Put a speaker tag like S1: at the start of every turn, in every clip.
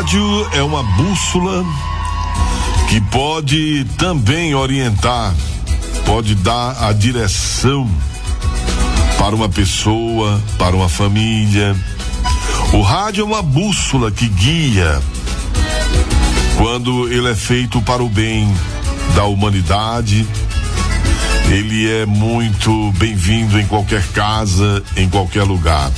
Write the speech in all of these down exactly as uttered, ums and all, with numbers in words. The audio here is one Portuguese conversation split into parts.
S1: rádio é uma bússola que pode também orientar, pode dar a direção para uma pessoa, para uma família. O rádio é uma bússola que guia quando ele é feito para o bem da humanidade. Ele é muito bem-vindo em qualquer casa, em qualquer lugar.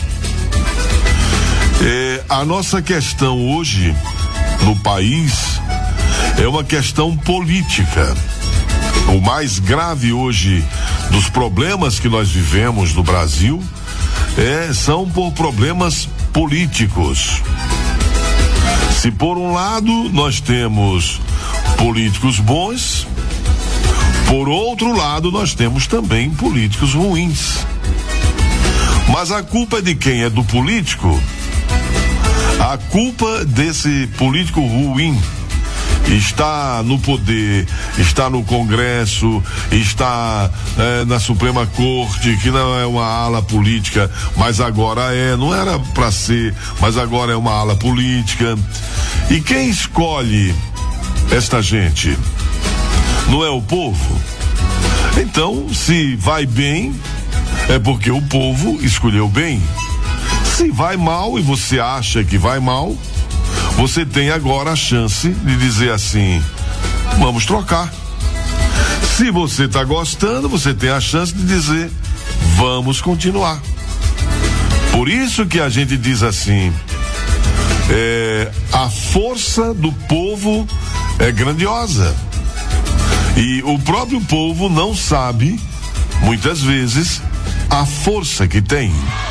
S1: É, a nossa questão hoje no país é uma questão política. O mais grave hoje dos problemas que nós vivemos no Brasil é, são por problemas políticos. Se por um lado nós temos políticos bons, por outro lado nós temos também políticos ruins. Mas a culpa é de quem? É do político? A culpa desse político ruim está no poder, está no Congresso, está é, na Suprema Corte, que não é uma ala política, mas agora é, não era para ser, mas agora é uma ala política. E quem escolhe esta gente? Não é o povo? Então, se vai bem, é porque o povo escolheu bem. Se vai mal e você acha que vai mal, você tem agora a chance de dizer assim: vamos trocar. Se você está gostando, você tem a chance de dizer: vamos continuar. Por isso que a gente diz assim: é, a força do povo é grandiosa. E o próprio povo não sabe, muitas vezes, a força que tem.